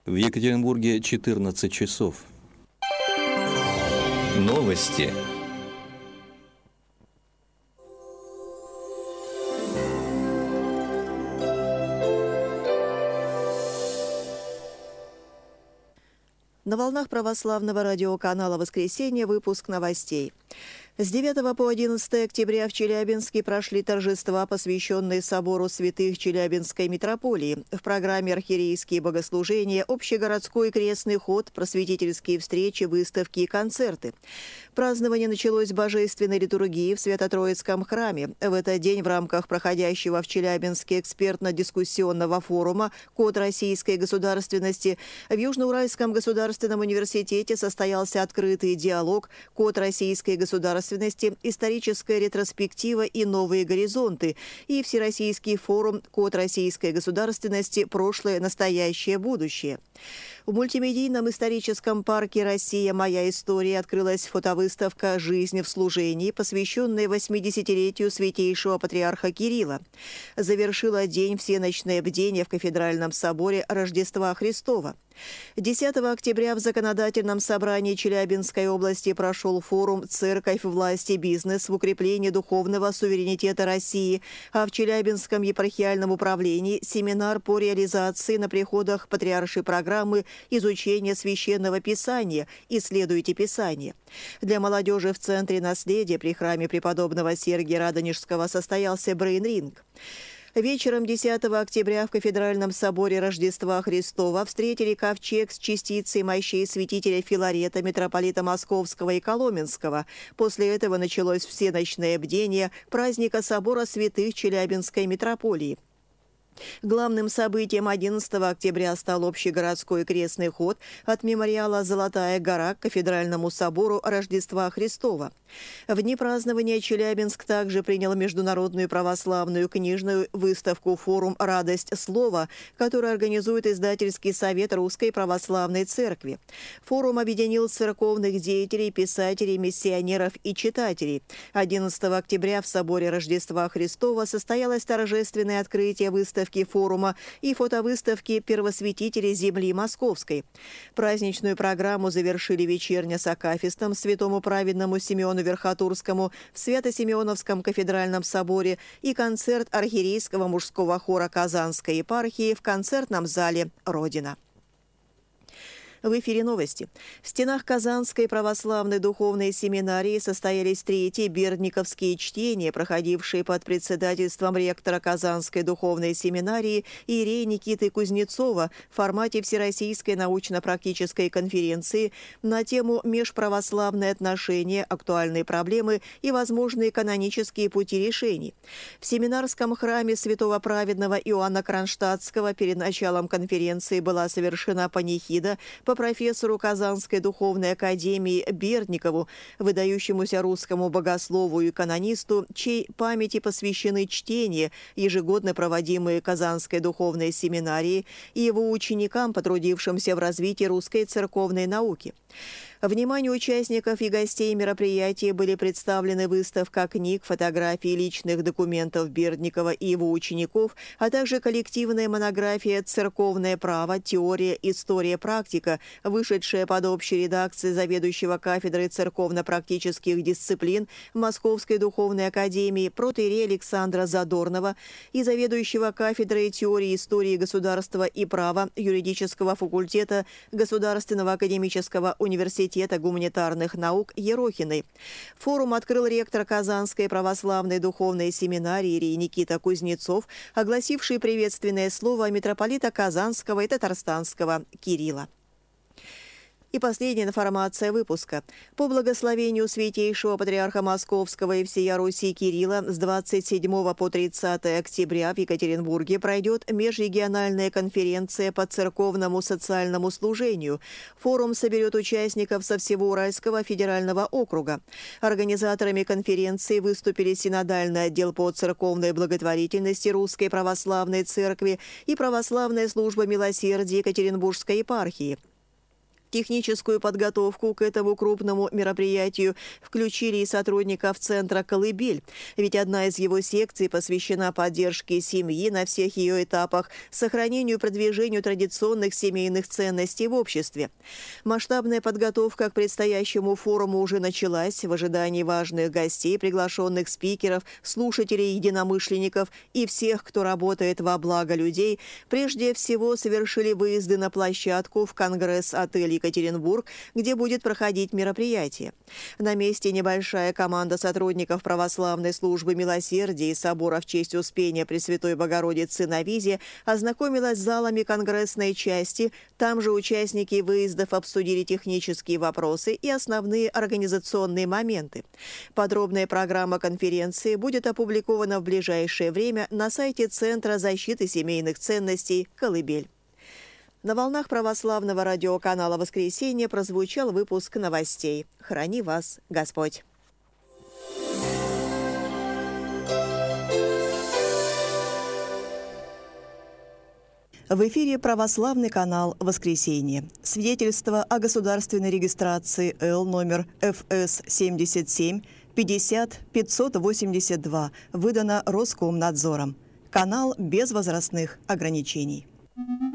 В Екатеринбурге 14 часов. Новости. На волнах православного радиоканала «Воскресенье» выпуск новостей. С 9 по 11 октября в Челябинске прошли торжества, посвященные собору святых Челябинской митрополии. В программе архиерейские богослужения, общегородской крестный ход, просветительские встречи, выставки и концерты. Празднование началось с божественной литургии в Свято-Троицком храме. В этот день в рамках проходящего в Челябинске экспертно-дискуссионного форума «Код российской государственности» в Южноуральском государственном университете состоялся открытый диалог «Код российской государственности. Историческая ретроспектива и новые горизонты» и Всероссийский форум «Код российской государственности. Прошлое, настоящее, будущее». В мультимедийном историческом парке «Россия. Моя история» открылась фотовыставка «Жизнь в служении», посвященная 80-летию святейшего патриарха Кирилла. Завершила день всеночное бдение в Кафедральном соборе Рождества Христова. 10 октября в Законодательном собрании Челябинской области прошел форум «Церковь, власть и бизнес в укреплении духовного суверенитета России», а в Челябинском епархиальном управлении семинар по реализации на приходах патриаршей программы изучения священного писания «Исследуйте Писание». Для молодежи в Центре наследия при храме преподобного Сергия Радонежского состоялся брейн-ринг. Вечером 10 октября в Кафедральном соборе Рождества Христова встретили ковчег с частицей мощей святителя Филарета, митрополита Московского и Коломенского. После этого началось всеночное бдение праздника собора святых Челябинской митрополии. Главным событием 11 октября стал общегородской крестный ход от мемориала «Золотая гора» к Кафедральному собору Рождества Христова. В дни празднования Челябинск также принял международную православную книжную выставку «Форум «Радость слова», которую организует издательский совет Русской Православной Церкви. Форум объединил церковных деятелей, писателей, миссионеров и читателей. 11 октября в соборе Рождества Христова состоялось торжественное открытие выставки форума и фотовыставки первосвятителей земли Московской. Праздничную программу завершили вечерня с акафистом святому праведному Симеону Верхотурскому в Свято-Симеоновском кафедральном соборе и концерт архиерейского мужского хора Казанской епархии в концертном зале «Родина». В эфире новости. В стенах Казанской православной духовной семинарии состоялись третьи бердниковские чтения, проходившие под председательством ректора Казанской духовной семинарии иерея Никиты Кузнецова в формате Всероссийской научно-практической конференции на тему «Межправославные отношения, актуальные проблемы и возможные канонические пути решений». В семинарском храме святого праведного Иоанна Кронштадтского перед началом конференции была совершена панихида по профессору Казанской духовной академии Бердникову, выдающемуся русскому богослову и канонисту, чьей памяти посвящены чтения, ежегодно проводимые Казанской духовной семинарией, и его ученикам, потрудившимся в развитии русской церковной науки. Вниманию участников и гостей мероприятия были представлены выставка книг, фотографий и личных документов Бердникова и его учеников, а также коллективная монография «Церковное право. Теория, история, практика», вышедшая под общей редакцией заведующего кафедрой церковно-практических дисциплин Московской духовной академии протоиерея Александра Задорнова и заведующего кафедрой теории истории государства и права юридического факультета Государственного академического университета гуманитарных наук Ерохиной. Форум открыл ректор Казанской православной духовной семинарии иерей Никита Кузнецов, огласивший приветственное слово митрополита Казанского и Татарстанского Кирилла. И последняя информация выпуска. По благословению святейшего патриарха Московского и всея Руси Кирилла с 27 по 30 октября в Екатеринбурге пройдет межрегиональная конференция по церковному социальному служению. Форум соберет участников со всего Уральского федерального округа. Организаторами конференции выступили Синодальный отдел по церковной благотворительности Русской Православной Церкви и Православная служба милосердия Екатеринбургской епархии. техническую подготовку к этому крупному мероприятию включили и сотрудников центра «Колыбель», ведь одна из его секций посвящена поддержке семьи на всех ее этапах, сохранению и продвижению традиционных семейных ценностей в обществе. Масштабная подготовка к предстоящему форуму уже началась в ожидании важных гостей, приглашенных спикеров, слушателей, единомышленников и всех, кто работает во благо людей. Прежде всего совершили выезды на площадку в Конгресс-отель «Екатеринбург», где будет проходить мероприятие. На месте небольшая команда сотрудников православной службы милосердия и собора в честь Успения Пресвятой Богородицы на Визе ознакомилась с залами конгрессной части. Там же участники выездов обсудили технические вопросы и основные организационные моменты. Подробная программа конференции будет опубликована в ближайшее время на сайте Центра защиты семейных ценностей «Колыбель». На волнах православного радиоканала «Воскресенье» прозвучал выпуск новостей. Храни вас Господь! В эфире православный канал «Воскресенье». Свидетельство о государственной регистрации Л номер ФС 77 50 582 выдано Роскомнадзором. Канал без возрастных ограничений.